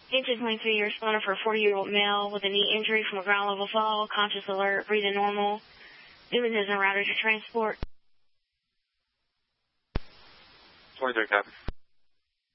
Agent 23, you're responding for a 40-year-old male with a knee injury from a ground level fall, conscious alert, breathing normal. Newman is en route to transport. 23, copy.